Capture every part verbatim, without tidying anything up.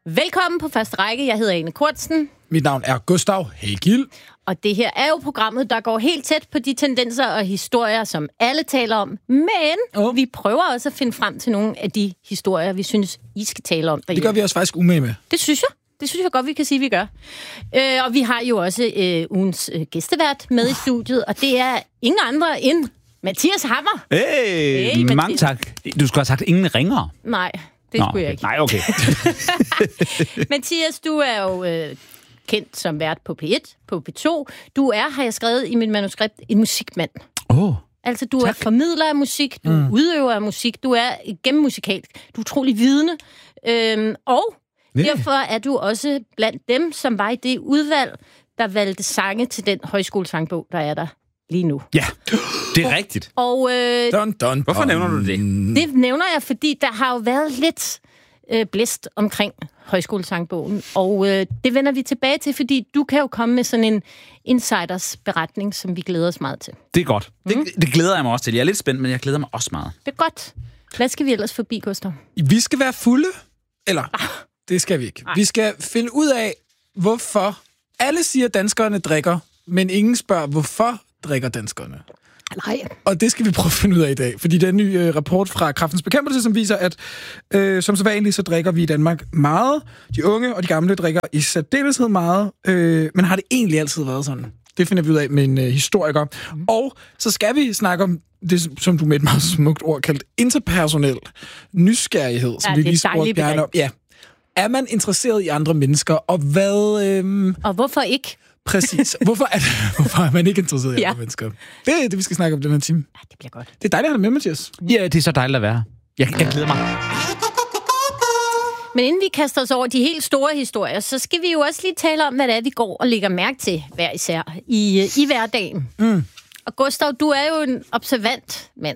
Velkommen på første række. Jeg hedder Ane Kortsen. Mit navn er Gustav Hegil. Og det her er jo programmet, der går helt tæt på de tendenser og historier, som alle taler om. Men oh. vi prøver også at finde frem til nogle af de historier, vi synes, I skal tale om derhjemme. Det gør vi også faktisk umage med. Det synes jeg. Det synes jeg godt, vi kan sige, vi gør. Øh, og vi har jo også øh, ugens øh, gæstevært med i studiet, og det er ingen andre end Mathias Hammer. Hey, hey mange tak. Du skulle have sagt ingen ringer. Nej, det Nå, skulle jeg ikke. Nej, okay. Mathias, du er jo øh, kendt som vært på P et, på P to. Du er, har jeg skrevet i mit manuskript, en musikmand. Åh, oh, Altså, du tak. er formidler af musik, du mm. udøver af musik, du er gennemmusikalsk, du er utrolig vidende, øhm, og yeah. derfor er du også blandt dem, som var i det udvalg, der valgte sange til den højskolesangbog, der er der lige nu. Ja, det er rigtigt. Og øh, Dun, dun, Hvorfor nævner du det? det nævner jeg, fordi der har jo været lidt øh, blæst omkring højskolesangbogen, og øh, det vender vi tilbage til, fordi du kan jo komme med sådan en insiders beretning, som vi glæder os meget til. Det er godt. Mm. Det, det glæder jeg mig også til. Jeg er lidt spændt, men jeg glæder mig også meget. Det er godt. Hvad skal vi ellers forbi, Gustav? Vi skal være fulde, eller Ah. det skal vi ikke. Nej. Vi skal finde ud af, hvorfor alle siger, at danskerne drikker, men ingen spørger, hvorfor drikker danskerne. Nej. Og det skal vi prøve at finde ud af i dag, fordi der er en ny øh, rapport fra Kræftens Bekæmpelse, som viser, at øh, som så vanligt, så drikker vi i Danmark meget. De unge og de gamle drikker i særdeleshed meget, øh, men har det egentlig altid været sådan? Det finder vi ud af med en øh, historiker. Mm. Og så skal vi snakke om det, som du med et meget smukt ord kaldt interpersonel nysgerrighed, som Ja, vi det er lige spurgte Bjarne om. Ja. Er man interesseret i andre mennesker, og hvad... Øh, Og hvorfor ikke? Præcis. Hvorfor er, hvorfor er man ikke interesseret i Ja. andre mennesker? Det er det, vi skal snakke om den her time. Ja, det bliver godt. Det er dejligt at have dig med, Mathias. Ja, det er så dejligt at være. Jeg, jeg glæder mig. Men inden vi kaster os over de helt store historier, så skal vi jo også lige tale om, hvad det er, vi går og lægger mærke til hver især i, i hverdagen. Mm. Og Gustav, du er jo en observant mand.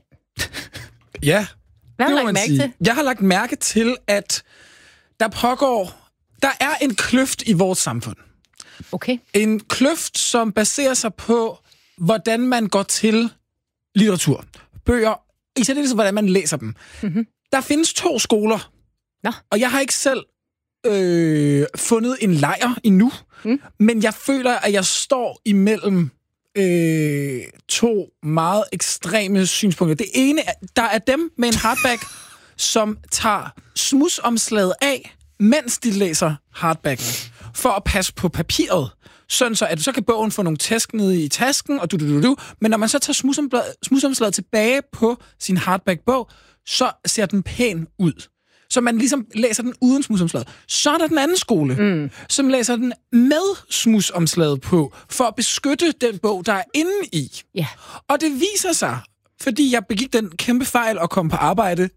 Ja. Hvad har det du må lagt man mærke sige. til? Jeg har lagt mærke til, at der pågår... Der er en kløft i vores samfund. Okay. En kløft, som baserer sig på, hvordan man går til litteratur. Bøger, især det, hvordan man læser dem. Mm-hmm. Der findes to skoler. Nå. Og jeg har ikke selv øh, fundet en lejr endnu, mm. men jeg føler, at jeg står imellem øh, to meget ekstreme synspunkter. Det ene, der er dem med en hardback, som tager smudsomslaget af, mens de læser hardbacken, for at passe på papiret. Sådan så, at så kan bogen få nogle tæsk nede i tasken, og du, du, du, du. Men når man så tager smudsomslaget tilbage på sin hardback-bog, så ser den pæn ud. Så man ligesom læser den uden smudsomslaget. Så er der den anden skole, mm. som læser den med smudsomslaget på, for at beskytte den bog, der er inde i. Ja. Og det viser sig, fordi jeg begik den kæmpe fejl at komme på arbejde.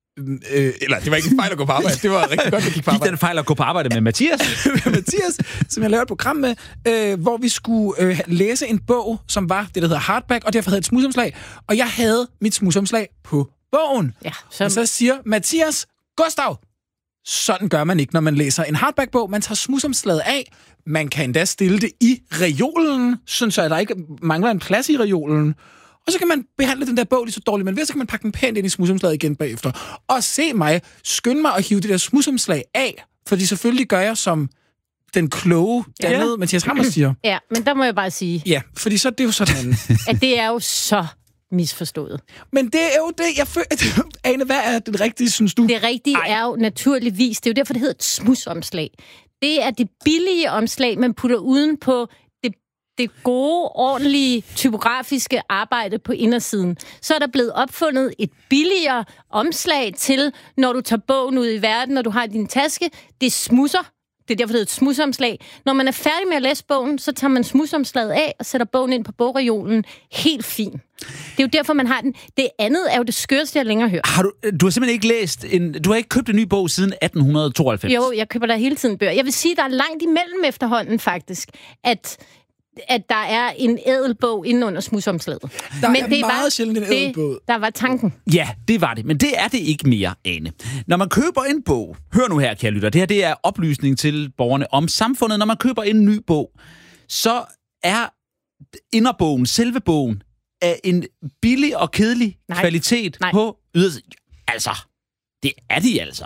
Øh, eller det var ikke en fejl at gå på arbejde. Det var rigtig godt, at jeg gik på arbejde. Gik den fejl at gå på arbejde med Mathias? med Mathias, som jeg lavede et program med, øh, hvor vi skulle øh, læse en bog, som var det, der hedder hardback, og derfor havde et smudsomslag. Og jeg havde mit smudsomslag på bogen. Ja, så... Og så siger Mathias, Gustav, sådan gør man ikke, når man læser en hardback-bog. Man tager smudsomslaget af. Man kan endda stille det i reolen, sådan så der ikke mangler en plads i reolen. Og så kan man behandle den der bog lige så dårligt, men ved, så kan man pakke den pænt ind i smudsomslaget igen bagefter. Og se mig, skynde mig at hive det der smudsomslag af, fordi selvfølgelig gør jeg, som den kloge, dannede ja. Mathias Hammer siger. Ja, men der må jeg bare sige... Ja, fordi så det er jo sådan... at det er jo så misforstået. Men det er jo det, jeg føler... Ane, hvad er det rigtige, synes du? Det rigtige Ej. er jo naturligvis... Det er jo derfor, det hedder et smudsomslag. Det er det billige omslag, man putter uden på det gode, ordentlige, typografiske arbejde på indersiden. Så er der blevet opfundet et billigere omslag til, når du tager bogen ud i verden, når du har din taske. Det smudser. Det er derfor, det er et smudsomslag. Når man er færdig med at læse bogen, så tager man smudsomslaget af og sætter bogen ind på bogreolen. Helt fint. Det er jo derfor, man har den. Det andet er jo det skørste, jeg længere hører. Har du, du har simpelthen ikke læst en... Du har ikke købt en ny bog siden atten tooghalvfems? Jo, jeg køber der hele tiden bøger. Jeg vil sige, der er langt imellem efterhånden faktisk, at... at der er en ædelbog inde under smudsomslaget. Der men er det meget var sjældent en ædelbog. Det, der var tanken. Ja, det var det. Men det er det ikke mere, Ane. Når man køber en bog... Hør nu her, kære lytter. Det her det er oplysning til borgerne om samfundet. Når man køber en ny bog, så er inderbogen, selve bogen, af en billig og kedelig Nej. kvalitet Nej. på ydersiden. Altså, det er de altså. Nej.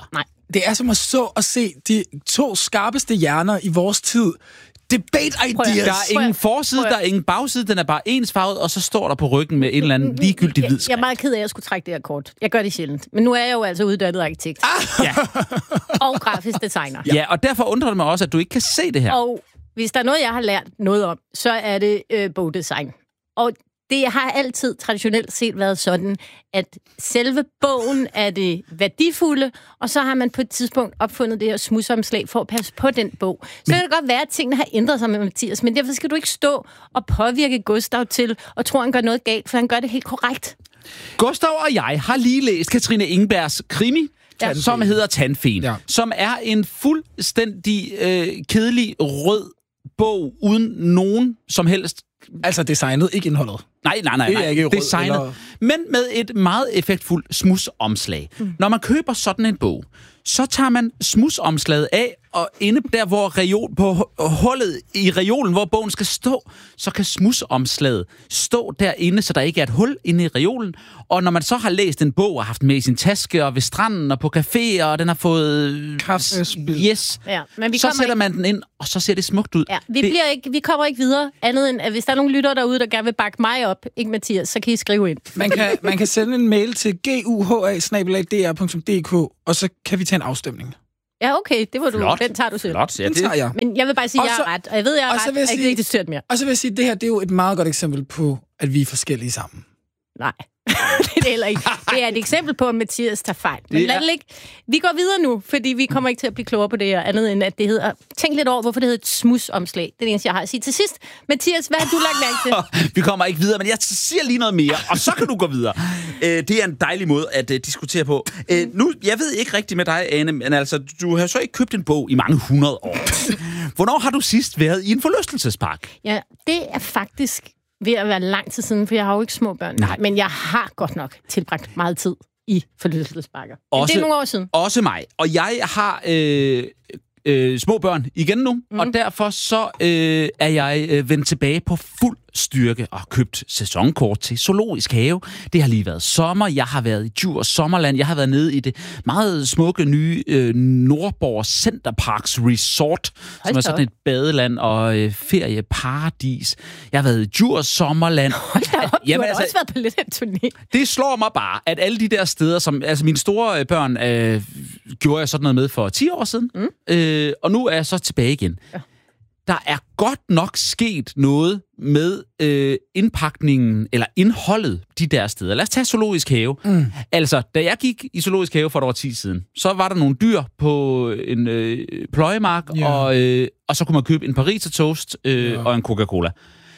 det er som at så at se de to skarpeste hjerner i vores tid. Debate ideas. Der er ingen forside, der er ingen bagside, den er bare ensfarvet, og så står der på ryggen med en eller anden ligegyldig hvid skrift. Jeg er meget ked af, at jeg skulle trække det her kort. Jeg gør det sjældent. Men nu er jeg jo altså uddannet arkitekt. Ah. Ja. Og grafisk designer. Ja, og derfor undrer det mig også, at du ikke kan se det her. Og hvis der er noget, jeg har lært noget om, så er det øh, bogdesign. Og det har altid traditionelt set været sådan, at selve bogen er det værdifulde, og så har man på et tidspunkt opfundet det her smudsomslag for at passe på den bog. Så men... kan det godt være, at tingene har ændret sig med Mathias, men derfor skal du ikke stå og påvirke Gustav til og tro, han gør noget galt, for han gør det helt korrekt. Gustav og jeg har lige læst Katrine Ingbergs krimi, ja. som hedder Tandfen, ja. som er en fuldstændig øh, kedelig rød bog uden nogen som helst. Altså designet, ikke indholdet. Nej, nej, nej. nej. Det er ikke rød, designet, eller... men med et meget effektfuldt smudsomslag. Mm. Når man køber sådan en bog, så tager man smudsomslaget af, og inde der, hvor reol, på hullet i reolen, hvor bogen skal stå, så kan smudsomslaget stå derinde, så der ikke er et hul inde i reolen. Og når man så har læst en bog og haft med i sin taske, og ved stranden og på café, og den har fået... Kaffespil. Yes. Ja, men vi så sætter ikke... man den ind, og så ser det smukt ud. Ja, vi, det... bliver ikke, vi kommer ikke videre, andet end, at hvis der er nogle lyttere derude, der gerne vil bakke mig op, ikke Mathias, så kan I skrive ind. Man kan, man kan sende en mail til guha snabel-a d r punktum d k, og så kan vi tage en afstemning. Ja, okay, det var du. Flot. Den tager du selv. Flot, ja, den tager jeg. Men jeg vil bare sige, at jeg er ret, og jeg ved, jeg er ret, og jeg ikke rigtig mere. Og så vil jeg sige, at det her det er jo et meget godt eksempel på, at vi er forskellige sammen. Nej, det er det heller ikke. Det er et eksempel på, at Mathias tager fejl. Men lad det ligge. Vi går videre nu, fordi vi kommer ikke til at blive klogere på det her, andet end at det hedder... Tænk lidt over, hvorfor det hedder et smudsomslag. Det er det eneste, jeg har at sige til sidst. Mathias, hvad har du lagt mærke til? Vi kommer ikke videre, men jeg siger lige noget mere, og så kan du gå videre. Det er en dejlig måde at diskutere på. Nu, jeg ved ikke rigtigt med dig, Ane, men altså, du har så ikke købt en bog i mange hundrede år. Hvornår har du sidst været i en forlystelsespark? Ja, det er faktisk... ved at være lang tid siden, for jeg har jo ikke små børn. Nej. Men jeg har godt nok tilbragt meget tid i forlystelsesparker. Også, det er nogle år siden. Også mig. Og jeg har øh, øh, små børn igen nu, mm. og derfor så øh, er jeg øh, vendt tilbage på fuld styrke og købt sæsonkort til Zoologisk Have. Det har lige været sommer. Jeg har været i Djurs Sommerland. Jeg har været nede i det meget smukke nye øh, Nordborg Centerparks Resort, Hold som er sådan et badeland og øh, ferieparadis. Jeg har været i Djurs Sommerland. Hold da op, Jamen, du har altså, også været på lidt af en turné. Det slår mig bare, at alle de der steder, som altså mine store børn øh, gjorde jeg sådan noget med for ti år siden, mm. øh, og nu er jeg så tilbage igen. Ja. Der er godt nok sket noget med øh, indpakningen, eller indholdet de der steder. Lad os tage Zoologisk Have. Mm. Altså, da jeg gik i Zoologisk Have for et år ti siden, så var der nogle dyr på en øh, pløjemark, yeah. og, øh, og så kunne man købe en parisertoast øh, yeah. og en Coca-Cola.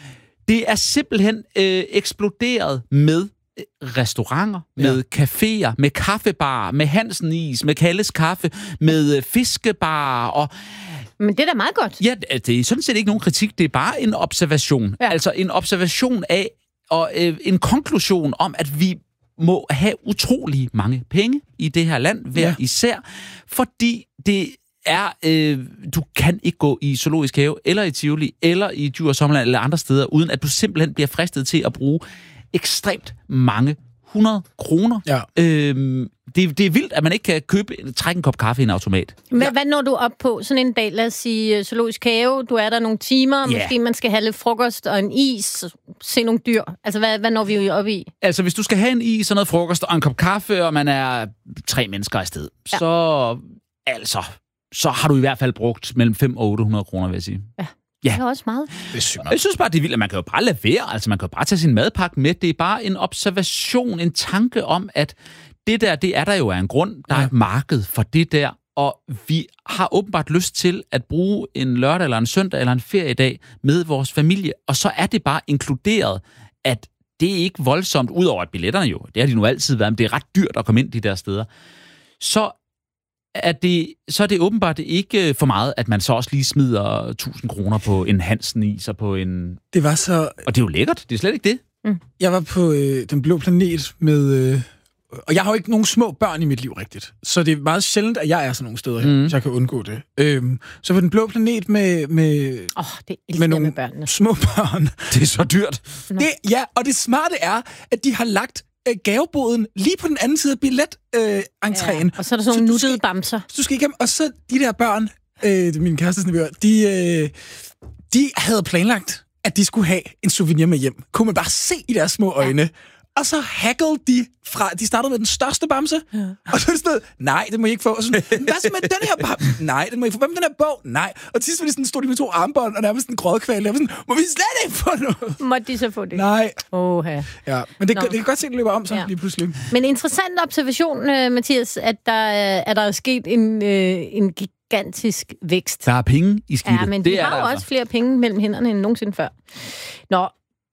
Det er simpelthen øh, eksploderet med restauranter, med ja. caféer, med kaffebarer, med Hansen Is, med Kalles Kaffe, med øh, fiskebarer og... Men det er da meget godt. Ja, det er sådan set ikke nogen kritik, det er bare en observation. Ja. Altså en observation af, og øh, en konklusion om, at vi må have utrolig mange penge i det her land, hver ja. især, fordi det er, øh, du kan ikke gå i Zoologisk Have, eller i Tivoli, eller i Djurs Sommerland, eller andre steder, uden at du simpelthen bliver fristet til at bruge ekstremt mange hundrede kroner. Ja. Øhm, det, det er vildt, at man ikke kan købe, trække en kop kaffe i en automat. Men ja. hvad når du op på sådan en dag, lad os sige Zoologisk Have, du er der nogle timer, yeah. måske man skal have lidt frokost og en is, se nogle dyr. Altså, hvad, hvad når vi jo op i? Altså, hvis du skal have en is og noget frokost og en kop kaffe, og man er tre mennesker afsted, ja. så, altså, så har du i hvert fald brugt mellem fem og otte hundrede kroner, vil jeg sige. Ja. Ja. Det er også meget. Det er jeg synes bare, det er vildt, at man kan jo bare lade være. Altså, man kan jo bare tage sin madpakke med. Det er bare en observation, en tanke om, at det der, det er der jo af en grund. Der ja. er et marked for det der. Og vi har åbenbart lyst til at bruge en lørdag eller en søndag eller en feriedag med vores familie. Og så er det bare inkluderet, at det er ikke voldsomt, udover at billetterne jo, det har de nu altid været, men det er ret dyrt at komme ind de der steder. Så er det, så er det åbenbart ikke for meget, at man så også lige smider tusind kroner på en Hansen Is og på en... Det var så... Og det er jo lækkert, det er slet ikke det. Mm. Jeg var på øh, Den Blå Planet med... Øh, og jeg har jo ikke nogen små børn i mit liv rigtigt. Så det er meget sjældent, at jeg er sådan nogle steder her, mm. så jeg kan undgå det. Øhm, så på Den Blå Planet med, med, oh, det med nogle med små børn. Det er så dyrt. Det, ja, og det smarte er, at de har lagt øh, gaveboden lige på den anden side af billet-entréen. Øh, ja. Og så er der sådan nogle nuttede bamser. Så du skal igennem, og så de der børn, øh, min kærestes nevøer, de, øh, de havde planlagt, at de skulle have en souvenir med hjem. Kunne man bare se i deres små øjne. Ja. Og så hagglede de fra... De startede med den største bamse, ja. Og så er det sådan noget, nej, det må I ikke få. Og sådan, hvad så med den her bamse? Nej, den må I ikke få. Hvad med den her bog? Nej. Og til sidst var de sådan, stod de med to armbånd, og nærmest en grådkval. Og sådan, må vi slet ikke få noget? Måtte de så få det? Nej. Oha. Ja, men det, det kan godt se, at det løber om så ja. Lige pludselig. Men interessant observation, uh, Mathias, at der, uh, at der er sket en, uh, en gigantisk vækst. Der er penge i skidtet. Ja, men det vi er har jo altså. også flere penge mellem hænderne end nogensinde før. Nå,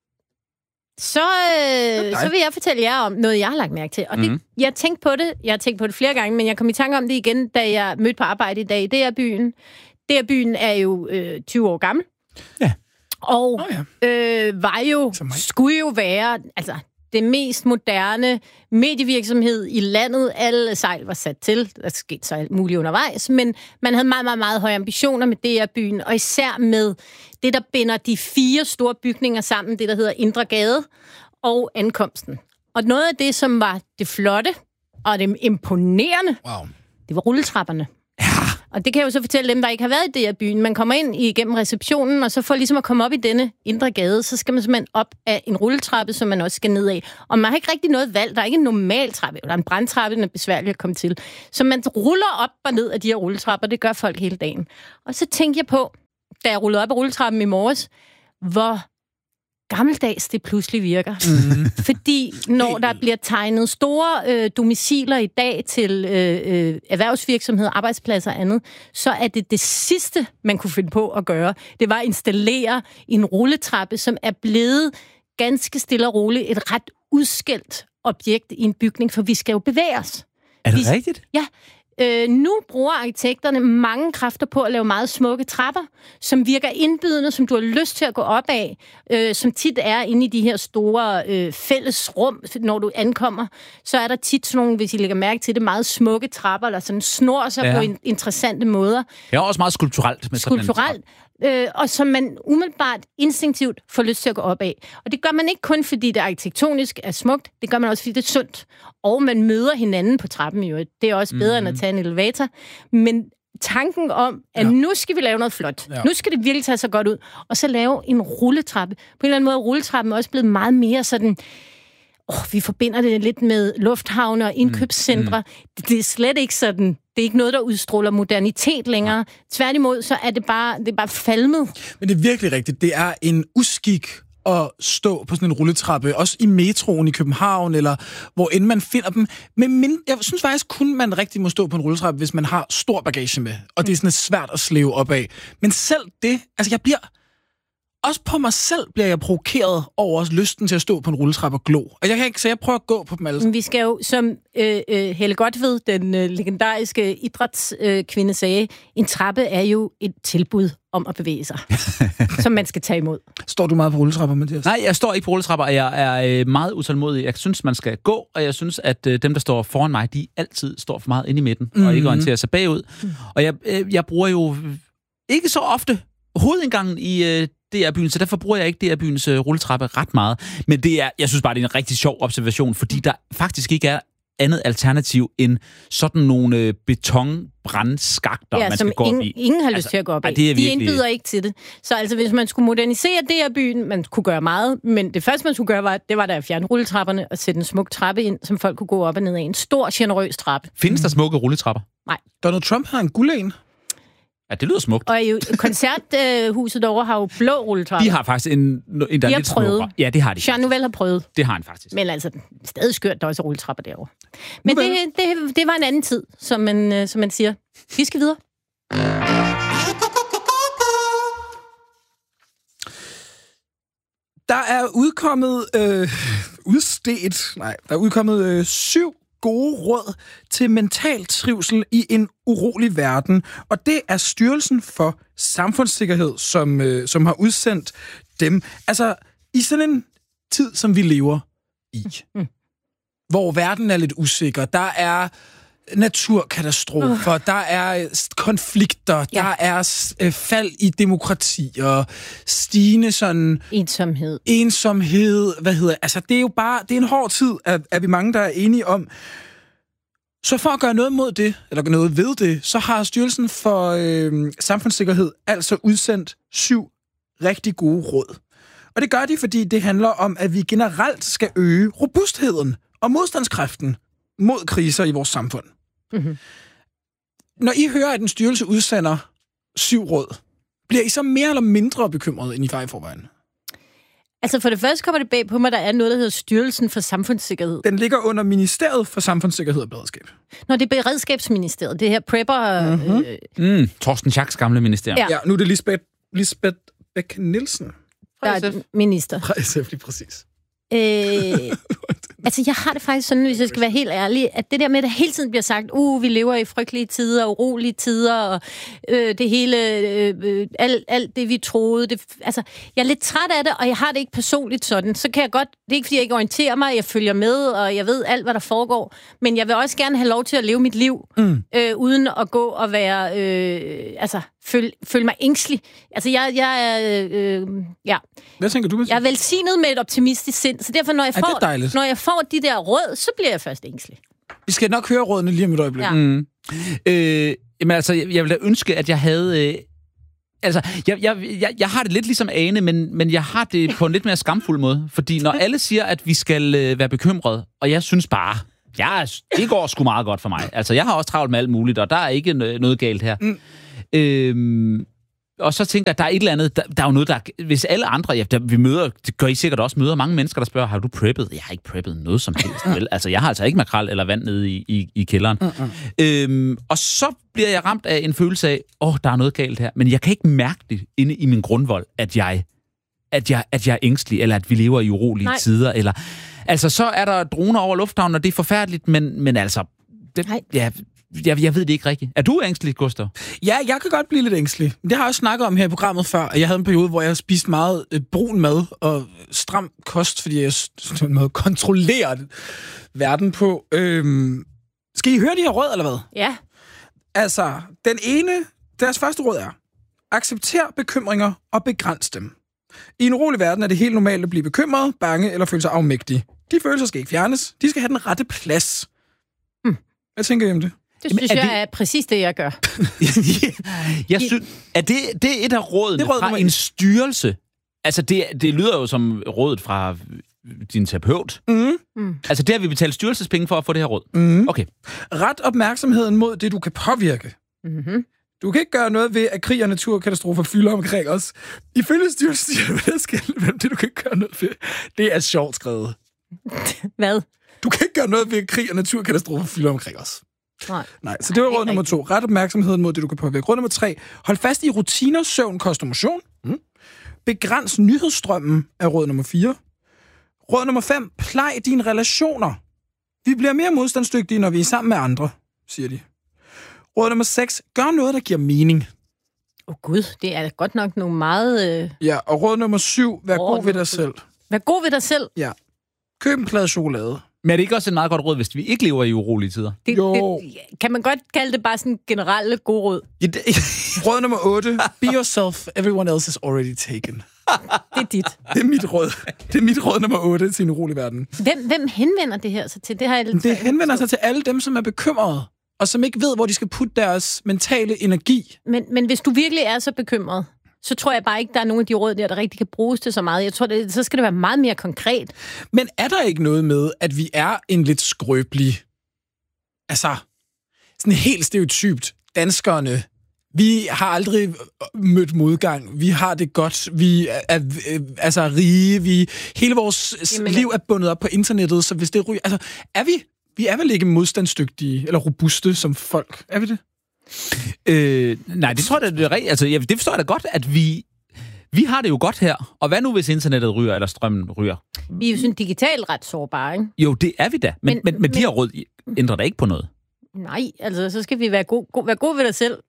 Så, øh, så vil jeg fortælle jer om noget, jeg har lagt mærke til. Og det, mm. jeg tænkte på det, jeg har tænkt på det flere gange, men jeg kom i tanke om det igen, da jeg mødte på arbejde i dag. Det er byen. Det er byen er jo øh, tyve år gammel. Ja. Og oh, ja. øh, var jo, skulle jo være altså, det mest moderne medievirksomhed i landet. Alle sejl var sat til. Der skete så alt muligt undervejs. Men man havde meget, meget, meget høje ambitioner med D R-byen. Og især med det, der binder de fire store bygninger sammen. Det, der hedder Indre Gade og Ankomsten. Og noget af det, som var det flotte og det imponerende, wow. det var rulletrapperne. Ja. Og det kan jeg jo så fortælle dem, der ikke har været i D R-byen. Man kommer ind igennem receptionen, og så for ligesom at komme op i denne indre gade, så skal man simpelthen op af en rulletrappe, som man også skal ned af. Og man har ikke rigtig noget valg. Der er ikke en normal trappe. Der er en brandtrappe, den er besværlig at komme til. Så man ruller op og ned af de her rulletrapper. Det gør folk hele dagen. Og så tænkte jeg på, da jeg rullede op af rulletrappen i morges, hvor gammeldags det pludselig virker. Mm. Fordi når der bliver tegnet store øh, domiciler i dag til øh, øh, erhvervsvirksomheder, arbejdspladser og andet, så er det det sidste, man kunne finde på at gøre. Det var at installere en rulletrappe, som er blevet ganske stille og roligt et ret udskældt objekt i en bygning, for vi skal jo bevæge os. Er det vi, rigtigt? Ja. Øh, nu bruger arkitekterne mange kræfter på at lave meget smukke trapper, som virker indbydende, som du har lyst til at gå op af, øh, som tit er inde i de her store øh, fælles rum, når du ankommer. Så er der tit sådan nogle, hvis I lægger mærke til det, meget smukke trapper, der sådan snor sig ja. på in- interessante måder. Det er også meget skulpturelt. Med skulpturelt. Øh, og som man umiddelbart instinktivt får lyst til at gå op af. Og det gør man ikke kun, fordi det arkitektonisk er smukt, det gør man også, fordi det er sundt. Og man møder hinanden på trappen jo. Det er også bedre mm-hmm. end at tage en elevator. Men tanken om, at ja. nu skal vi lave noget flot. Ja. Nu skal det virkelig tage så godt ud. Og så lave en rulletrappe. På en eller anden måde er rulletrappen også blevet meget mere sådan... Oh, vi forbinder det lidt med lufthavne og indkøbscentre. Mm. Det, det er slet ikke sådan... Det er ikke noget, der udstråler modernitet længere. Ja. Tværtimod, så er det bare, det er bare falmet. Men det er virkelig rigtigt. Det er en uskik at stå på sådan en rulletrappe, også i metroen i København, eller hvor end man finder dem. Men min, jeg synes faktisk kun, man rigtig må stå på en rulletrappe, hvis man har stor bagage med. Og det er sådan svært at slæve op af. Men selv det, altså jeg bliver... Også på mig selv bliver jeg provokeret over lysten til at stå på en rulletrappe og glo. Og jeg kan ikke, så jeg prøver at gå på dem alle. Vi skal jo, som øh, øh, Helle Godtved, den øh, legendariske idrætskvinde, øh, sagde, en trappe er jo et tilbud om at bevæge sig, som man skal tage imod. Står du meget på rulletrapper, Mathias? Nej, jeg står ikke på rulletrapper, og jeg er øh, meget utålmodig. Jeg synes, man skal gå, og jeg synes, at øh, dem, der står foran mig, de altid står for meget inde i midten, mm-hmm. og ikke orienterer sig bagud. Mm. Og jeg, øh, jeg bruger jo ikke så ofte hovedindgangen i... Øh, D R-byen, så derfor bruger jeg ikke D R-byens uh, rulletrappe ret meget. Men det er, jeg synes bare, det er en rigtig sjov observation, fordi der faktisk ikke er andet alternativ end sådan nogle uh, betonbrandskakter, ja, man skal gå ingen, op i. ingen har altså, lyst til at gå op ej, i. De virkelig... indbyder ikke til det. Så altså, hvis man skulle modernisere D R-byen, man kunne gøre meget, men det første, man skulle gøre, var, det var der at fjerne rulletrapperne og sætte en smuk trappe ind, som folk kunne gå op og ned af. En stor, generøs trappe. Findes der smukke rulletrapper? Nej. Donald Trump har en guld en. Ja, det lyder smukt. Og jo, koncerthuset derovre har jo blå rulletrapper. De har faktisk en, en der de er lidt smukkere. Ja, det har de. Jean Nouvel har prøvet. Det har han faktisk. Men altså, stadig skørt, der også er rulletrapper derovre. Men det, det, det var en anden tid, som man, som man siger. Vi skal videre. Der er udkommet øh, udstedt, nej, der er udkommet øh, syv gode råd til mental trivsel i en urolig verden. Og det er Styrelsen for Samfundssikkerhed, som, øh, som har udsendt dem. Altså, i sådan en tid, som vi lever i, mm. hvor verden er lidt usikker, der er naturkatastrofer, uh. der er konflikter, ja. der er øh, fald i demokrati og stigende sådan... Ensomhed. Ensomhed, hvad hedder... Altså, det er jo bare... Det er en hård tid, at, at vi mange, der er enige om. Så for at gøre noget mod det, eller noget ved det, så har Styrelsen for øh, Samfundssikkerhed altså udsendt syv rigtig gode råd. Og det gør de, fordi det handler om, at vi generelt skal øge robustheden og modstandskraften mod kriser i vores samfund. Mm-hmm. Når I hører, at en styrelse udsender syv råd, bliver I så mere eller mindre bekymrede, end I var i forvejen? Altså for det første kommer det bag på mig, at der er noget, der hedder Styrelsen for Samfundssikkerhed. Den ligger under Ministeriet for Samfundssikkerhed og Beredskab. Nå, det er Beredskabsministeriet. Det her prepper... Mm-hmm. Øh... Mm, Torsten Schacks gamle ministerium. Ja. ja, nu er det Lisbeth, Lisbeth Bech-Nielsen. Der er minister. Fra S F, lige præcis. Øh, altså, jeg har det faktisk sådan, hvis jeg skal være helt ærlig, at det der med, at der hele tiden bliver sagt, uh, vi lever i frygtelige tider, urolige tider, og øh, det hele, øh, alt, alt det, vi troede. Det, altså, jeg er lidt træt af det, og jeg har det ikke personligt sådan. Så kan jeg godt, det er ikke, fordi jeg ikke orienterer mig, jeg følger med, og jeg ved alt, hvad der foregår, men jeg vil også gerne have lov til at leve mit liv, mm. øh, uden at gå og være, øh, altså, føle, føle mig ængstelig. Altså, jeg, jeg er, øh, ja. Hvad tænker du med det? Jeg er velsignet med et optimistisk sind, så derfor, når jeg, får, når jeg får de der råd, så bliver jeg først ængstelig. Vi skal nok høre rådene lige om et øjeblik. Ja. Mm. Øh, jamen altså, jeg, jeg ville da ønske, at jeg havde... Øh, altså, jeg, jeg, jeg, jeg har det lidt ligesom Ane, men, men jeg har det på en lidt mere skamfuld måde. Fordi når alle siger, at vi skal øh, være bekymrede, og jeg synes bare, ja, det går sgu meget godt for mig. Altså, jeg har også travlt med alt muligt, og der er ikke noget galt her. Mm. Øh, Og så tænker jeg, at der er et eller andet, der, der er jo noget, der... Hvis alle andre, ja, der, vi møder, det gør I sikkert også, møder mange mennesker, der spørger, har du preppet? Jeg har ikke preppet noget som helst, vel? Altså, jeg har altså ikke makrel eller vand nede i, i, i kælderen. Mm-hmm. Øhm, og så bliver jeg ramt af en følelse af, åh, oh, der er noget galt her. Men jeg kan ikke mærke det inde i min grundvold, at jeg, at jeg, at jeg er ængstelig, eller at vi lever i urolige Nej. tider, eller... Altså, så er der droner over lufthavnen, og det er forfærdeligt, men, men altså... Det, ja, Jeg, jeg ved det ikke rigtigt. Er du ængstelig, Gustav? Ja, jeg kan godt blive lidt ængstelig. Det har jeg også snakket om her i programmet før. Jeg havde en periode, hvor jeg spiste meget øh, brun mad og stram kost, fordi jeg sådan en måde kontrolleret verden på. Øhm, skal I høre de her råd, eller hvad? Ja. Altså, den ene, deres første råd er, accepter bekymringer og begræns dem. I en urolig verden er det helt normalt at blive bekymret, bange eller føle sig afmægtig. De følelser skal ikke fjernes. De skal have den rette plads. Hmm. Hvad tænker I om det? Det synes Jamen, er jeg det... er præcis det, jeg gør. jeg synes, er det, det er et af rådene råd, fra en styrelse? Altså, det, det lyder jo som rådet fra din terapeut. Mm. Mm. Altså, det har vi betalt styrelsespenge for at få det her råd. Mm. Okay. Ret opmærksomheden mod det, du kan påvirke. Mm-hmm. Du kan ikke gøre noget ved, at krig og naturkatastrofer fylder omkring os. Ifølge styrelsen siger det, det du kan ikke gøre noget ved. Det er sjovt skrevet. Hvad? Du kan ikke gøre noget ved, at krig og naturkatastrofer fylder omkring os. Nej. Nej, så det var råd nummer to. Ret opmærksomheden mod det, du kan påvirke. Råd nummer tre. Hold fast i rutiner, søvn, kost og motion. Mm. Begræns nyhedsstrømmen er råd nummer fire. Råd nummer fem. Plej dine relationer. Vi bliver mere modstandsdygtige, når vi er sammen med andre, siger de. Råd nummer seks. Gør noget, der giver mening. Åh oh, gud, det er godt nok nogle meget... Øh... Ja, og råd nummer syv. Vær god ved dig selv. Vær god ved dig selv? Ja. Køb en plade chokolade. Men er det ikke også et meget godt råd, hvis vi ikke lever i urolige tider? Det, jo. Det, kan man godt kalde det bare sådan generelle gode råd? Ja, det, råd nummer otte. Be yourself. Everyone else is already taken. Det er dit. Det er mit råd. Det er mit råd nummer otte til en urolig verden. Hvem, hvem henvender det her så til? Det, har jeg det henvender sig til alle dem, som er bekymrede, og som ikke ved, hvor de skal putte deres mentale energi. Men, men hvis du virkelig er så bekymret, så tror jeg bare ikke, der er nogen af de råd der, der rigtig kan bruges til så meget. Jeg tror, det, så skal det være meget mere konkret. Men er der ikke noget med, at vi er en lidt skrøbelig, altså sådan helt stereotypt, danskerne, vi har aldrig mødt modgang, vi har det godt, vi er, er altså rige, vi, hele vores Jamen, liv er bundet op på internettet, så hvis det ryger, altså er vi, vi er vel ikke modstandsdygtige eller robuste som folk, er vi det? Øh, nej, det tror jeg, det er rigtigt. Altså, ja, det forstår jeg da godt, at vi, vi har det jo godt her. Og hvad nu, hvis internettet ryger, eller strømmen ryger? Vi er jo sådan digitalt ret sårbare, ikke? Jo, det er vi da. Men, men, men, men de her råd ændrer da ikke på noget. Nej, altså, så skal vi være gode go, være gode ved dig selv.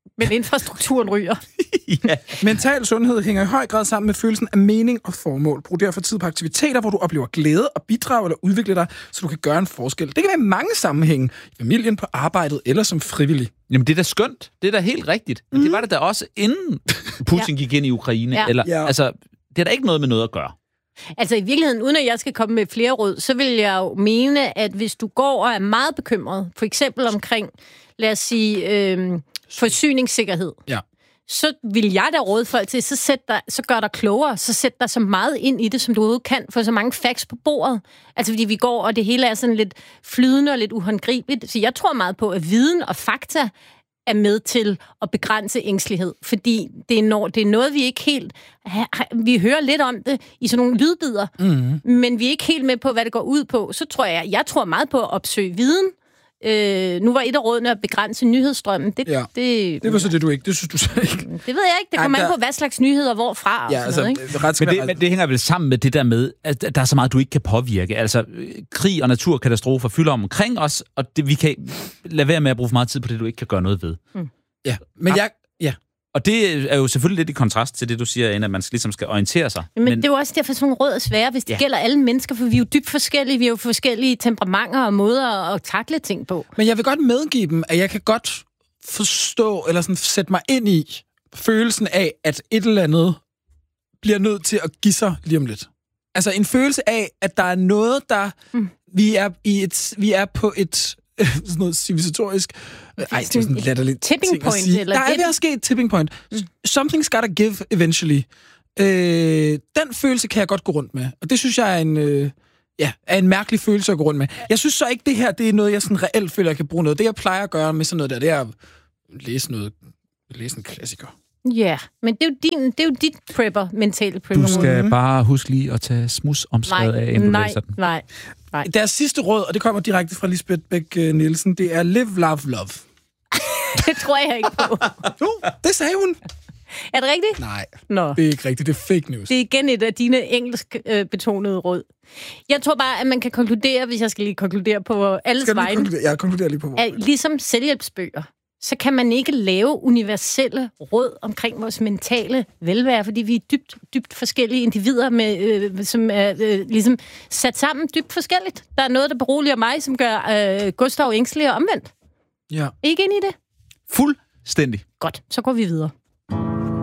Men infrastrukturen ryger. ja. Mental sundhed hænger i høj grad sammen med følelsen af mening og formål. Brug derfor tid på aktiviteter, hvor du oplever glæde og bidrag eller udvikle dig, så du kan gøre en forskel. Det kan være i mange sammenhænge. I familien, på arbejdet eller som frivillig. Jamen, det er da skønt. Det er da helt rigtigt. Men mm. det var det da også, inden Putin ja. gik ind i Ukraine. Ja. Eller, Ja. altså, det er da ikke noget med noget at gøre. Altså i virkeligheden, uden at jeg skal komme med flere råd, så vil jeg jo mene, at hvis du går og er meget bekymret, for eksempel omkring, lad os sige, øh, forsyningssikkerhed, Ja. så vil jeg da råde folk til, så, sæt dig, så gør dig klogere, så sæt dig så meget ind i det, som du overhovedet kan, få så mange facts på bordet. Altså fordi vi går, og det hele er sådan lidt flydende og lidt uhåndgribeligt. Så jeg tror meget på, at viden og fakta er med til at begrænse ængstelighed. Fordi det er, no, det er noget, vi ikke helt... Vi hører lidt om det i sådan nogle lydbider, mm-hmm. men vi er ikke helt med på, hvad det går ud på. Så tror jeg, jeg tror meget på at opsøge viden. Øh, nu var et af rådene at begrænse nyhedsstrømmen. Det, Ja. det, Det var så det, du ikke. Det synes du så ikke. det ved jeg ikke. Det kommer Ej, an på, hvad slags nyheder, hvorfra og Ja, sådan altså, noget, ikke? ret skal Men være det, ret. men det hænger vel sammen med det der med, at der er så meget, du ikke kan påvirke. Altså, krig og naturkatastrofer fylder omkring os, og det, vi kan lade være med at bruge for meget tid på det, du ikke kan gøre noget ved. Mm. Ja, men jeg... Ja. Og det er jo selvfølgelig lidt i kontrast til det, du siger, Anne, at man ligesom skal orientere sig. Men, men det er jo også derfor, sådan nogle råd er svære, hvis det Ja. gælder alle mennesker, for vi er jo dybt forskellige. Vi har jo forskellige temperamenter og måder at takle ting på. Men jeg vil godt medgive dem, at jeg kan godt forstå, eller sådan sætte mig ind i følelsen af, at et eller andet bliver nødt til at give sig lige om lidt. Altså en følelse af, at der er noget, der... Mm. Vi, er i et, vi er på et... sådan noget civilisatorisk... Ej, det er sådan latterligt tipping ting at point, sige. eller Der er det- ved at ske et tipping point. Mm. Something's gotta give eventually. Øh, den følelse kan jeg godt gå rundt med. Og det synes jeg er en... Øh, Ja, er en mærkelig følelse at gå rundt med. Jeg synes så ikke, det her det er noget, jeg sådan reelt føler, jeg kan bruge noget. Det, jeg plejer at gøre med sådan noget der, det er at læse noget, læse en klassiker. Ja, men det er jo, din, det er jo dit prepper, mentale prepper. Du skal bare huske lige at tage smusomslaget nej, af, inden du nej, læser den. nej, nej. Deres sidste råd, og det kommer direkte fra Lisbeth Bech Nielsen, det er live, love, love. Det tror jeg ikke på. Jo, det sagde hun. Er det rigtigt? Nej, Nå. det er ikke rigtigt. Det er fake news. Det er igen et af dine engelsk øh, betonede råd. Jeg tror bare, at man kan konkludere, hvis jeg skal lige konkludere på alles Skal du lige vegne, konkludere? Jeg konkluderer lige på vores. at ligesom selvhjælpsbøger, så kan man ikke lave universelle råd omkring vores mentale velvære, fordi vi er dybt, dybt forskellige individer, med, øh, som er øh, ligesom sat sammen dybt forskelligt. Der er noget, der beroliger mig, som gør øh, Gustav ængstelig og omvendt. Ja. Ikke ind i det? Fuldstændig. Godt, så går vi videre.